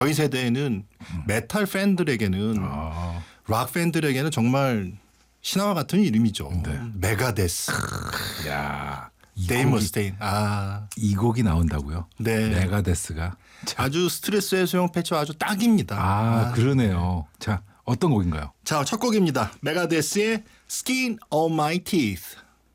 저희 세대에는 메탈 팬들에게는 락 팬들에게는 정말 신화와 같은 이름이죠. 네. 메가데스. 야, 데이브 머스테인. 이 곡이 나온다고요? 네. 메가데스가 아주 스트레스 해소용 패치와 아주 딱입니다. 그러네요. 자, 어떤 곡인가요? 자, 첫 곡입니다. 메가데스의 Skin on My Teeth.